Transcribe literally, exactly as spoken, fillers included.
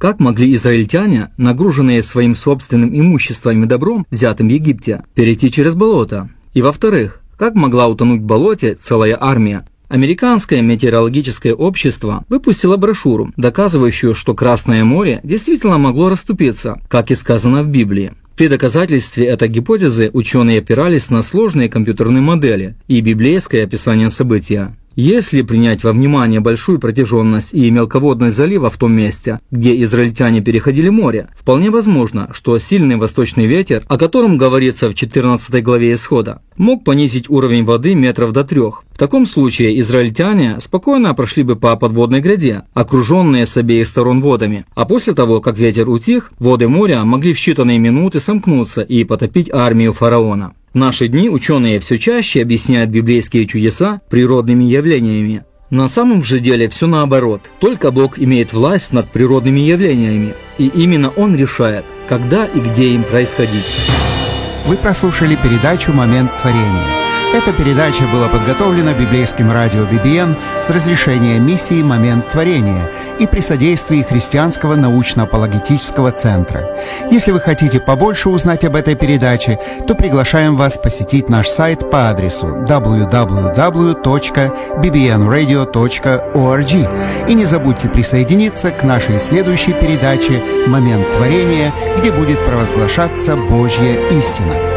как могли израильтяне, нагруженные своим собственным имуществом и добром, взятым в Египте, перейти через болото? И во-вторых, как могла утонуть в болоте целая армия? Американское метеорологическое общество выпустило брошюру, доказывающую, что Красное море действительно могло расступиться, как и сказано в Библии. При доказательстве этой гипотезы ученые опирались на сложные компьютерные модели и библейское описание события. Если принять во внимание большую протяженность и мелководность залива в том месте, где израильтяне переходили море, вполне возможно, что сильный восточный ветер, о котором говорится в четырнадцатой главе Исхода, мог понизить уровень воды метров до трех. В таком случае израильтяне спокойно прошли бы по подводной гряде, окруженные с обеих сторон водами, а после того, как ветер утих, воды моря могли в считанные минуты сомкнуться и потопить армию фараона. В наши дни ученые все чаще объясняют библейские чудеса природными явлениями. На самом же деле все наоборот. Только Бог имеет власть над природными явлениями, и именно Он решает, когда и где им происходить. Вы прослушали передачу «Момент творения». Эта передача была подготовлена библейским радио би би эн с разрешения миссии «Момент творения» и при содействии Христианского научно-апологетического центра. Если вы хотите побольше узнать об этой передаче, то приглашаем вас посетить наш сайт по адресу дабл ю дабл ю дабл ю точка би би эн радио точка орг. И не забудьте присоединиться к нашей следующей передаче «Момент творения», где будет провозглашаться Божья истина.